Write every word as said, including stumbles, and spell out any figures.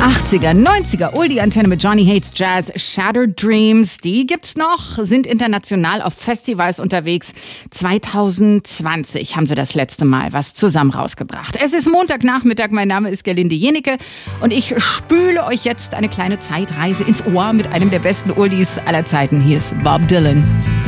achtziger, neunziger Oldie-Antenne mit Johnny Hates Jazz, Shattered Dreams, die gibt's noch, sind international auf Festivals unterwegs. zwanzig zwanzig haben sie das letzte Mal was zusammen rausgebracht. Es ist Montagnachmittag, mein Name ist Gerlinde Jenecke und ich spüle euch jetzt eine kleine Zeitreise ins Ohr mit einem der besten Oldies aller Zeiten. Hier ist Bob Dylan.